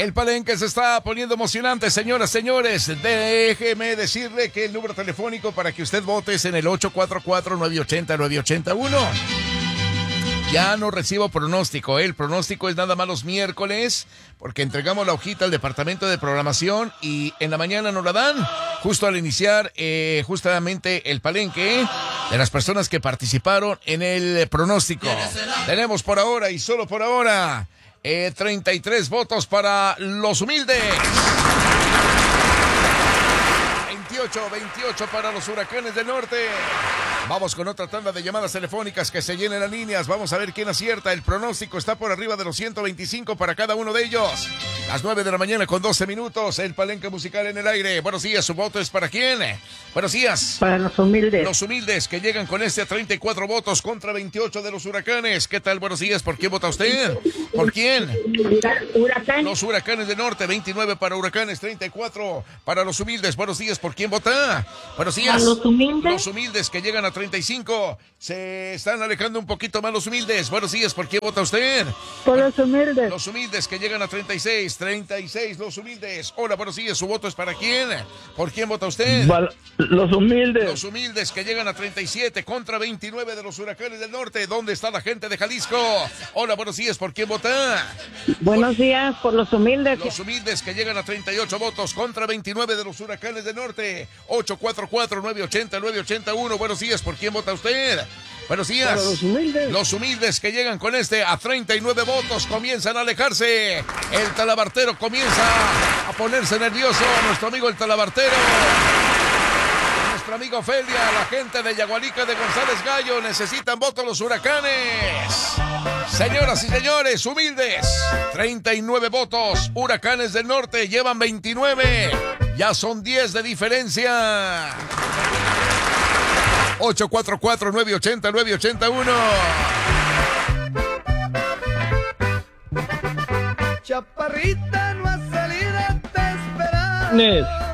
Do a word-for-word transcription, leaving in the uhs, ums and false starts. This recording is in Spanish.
El palenque se está poniendo emocionante, señoras, señores. Déjeme decirle que el número telefónico para que usted vote es en el ocho cuatro cuatro, nueve ocho cero, nueve ocho uno. Ya no recibo pronóstico, ¿eh? El pronóstico es nada más los miércoles, porque entregamos la hojita al departamento de programación y en la mañana nos la dan, justo al iniciar eh, justamente el palenque, ¿eh? De las personas que participaron en el pronóstico. Tenemos por ahora y solo por ahora eh, treinta y tres votos para los humildes. veintiocho, veintiocho para los huracanes del norte. Vamos con otra tanda de llamadas telefónicas que se llenen las líneas. Vamos a ver quién acierta. El pronóstico está por arriba de los ciento veinticinco para cada uno de ellos. Las nueve de la mañana con doce minutos. El palenque musical en el aire. Buenos días, su voto es ¿para quién? Buenos días. Para los humildes. Los humildes que llegan con este a treinta y cuatro votos contra veintiocho de los huracanes. ¿Qué tal? Buenos días. ¿Por quién vota usted? ¿Por quién? Huracán. Los huracanes del norte. veintinueve para huracanes, treinta y cuatro para los humildes. Buenos días. ¿Por quién vota? Buenos días. ¿A los humildes? Los humildes que llegan a treinta y cinco. Se están alejando un poquito más los humildes. Buenos días. ¿Por quién vota usted? Por los humildes. Los humildes que llegan a treinta y seis. treinta y seis los humildes. Hola, buenos días. ¿Su voto es para quién? ¿Por quién vota usted? Los humildes. Los humildes que llegan a treinta y siete contra veintinueve de los huracanes del norte. ¿Dónde está la gente de Jalisco? Hola, buenos días. ¿Por quién vota? Buenos días, por los humildes. Los humildes que llegan a treinta y ocho votos contra veintinueve de los huracanes del norte. ocho cuatro cuatro, nueve ocho cero, nueve ocho uno. Buenos días. ¿Por quién vota usted? Buenos días. Para los humildes. Los humildes que llegan con este a treinta y nueve votos comienzan a alejarse. El talabartero comienza a ponerse nervioso. Nuestro amigo el talabartero. Nuestro amigo Felia, la gente de Yagualica de González Gallo necesitan votos los huracanes. Señoras y señores, humildes, treinta y nueve votos. Huracanes del norte llevan veintinueve. Ya son diez de diferencia. ocho cuatro cuatro, nueve ocho cero, nueve ocho uno. Chaparrita, no has salido, te esperaba. Nes.